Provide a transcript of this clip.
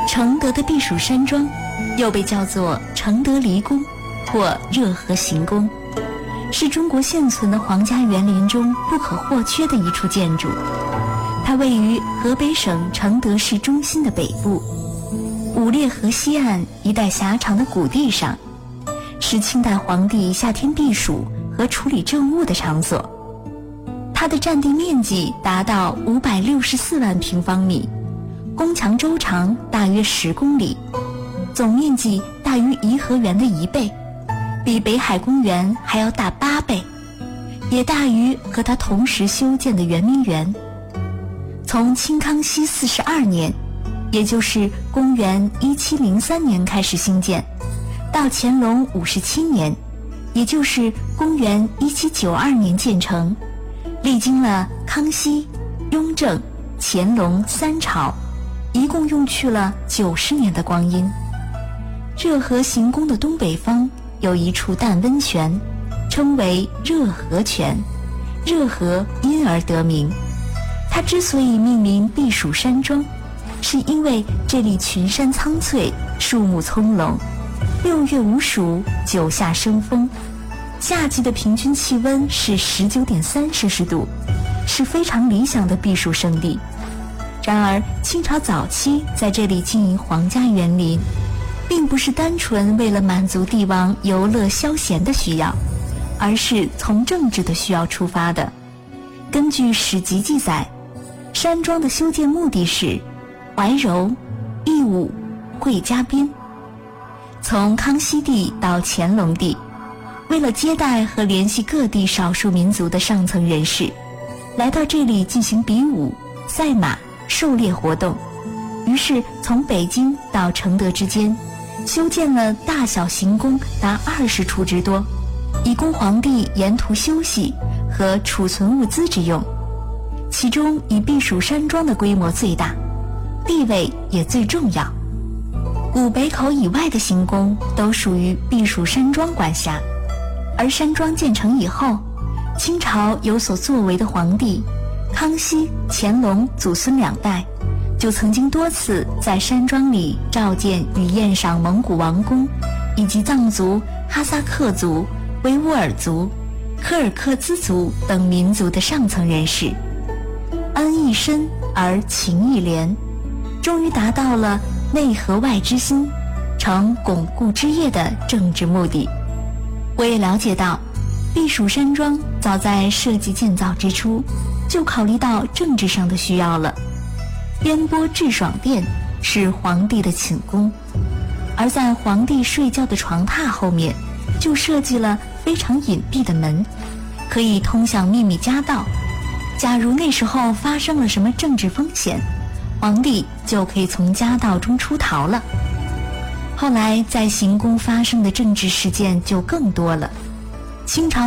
承德的避暑山庄又被叫做承德离宫或热河行宫，是中国现存的皇家园林中不可或缺的一处建筑。它位于河北省承德市中心的北部，五列河西岸一带狭长的谷地上，是清代皇帝夏天避暑和处理政务的场所。它的占地面积达到564万平方米，宫墙周长大约10公里，总面积大于颐和园的1倍，比北海公园还要大8倍，也大于和它同时修建的圆明园。从清康熙42年，也就是公元1703年开始兴建，到乾隆57年，也就是公元1792年建成，历经了康熙、雍正、乾隆3朝，一共用去了90年的光阴。热河行宫的东北方有一处淡温泉，称为热河泉，热河因而得名。它之所以命名避暑山庄，是因为这里群山苍翠，树木葱茏，6月无暑，9下生风，夏季的平均气温是19.3摄氏度，是非常理想的避暑胜地。然而清朝早期在这里经营皇家园林，并不是单纯为了满足帝王游乐消闲的需要，而是从政治的需要出发的。根据史籍记载，山庄的修建目的是怀柔、义武、会嘉宾。从康熙帝到乾隆帝，为了接待和联系各地少数民族的上层人士，来到这里进行比武、赛马、狩猎活动，于是从北京到承德之间修建了大小行宫达20处之多，以供皇帝沿途休息和储存物资之用。其中以避暑山庄的规模最大，地位也最重要。古北口以外的行宫都属于避暑山庄管辖，而山庄建成以后，清朝有所作为的皇帝康熙、乾隆祖孙2代就曾经多次在山庄里召见与宴赏蒙古王公以及藏族、哈萨克族、维吾尔族、柯尔克孜族等民族的上层人士，恩义深而情义连，终于达到了内合外之心，成巩固之业的政治目的。我也了解到，避暑山庄早在设计建造之初就考虑到政治上的需要了。烟波致爽殿是皇帝的寝宫，而在皇帝睡觉的床榻后面就设计了非常隐蔽的门，可以通向秘密家道。假如那时候发生了什么政治风险，皇帝就可以从家道中出逃了。后来在行宫发生的政治事件就更多了。清朝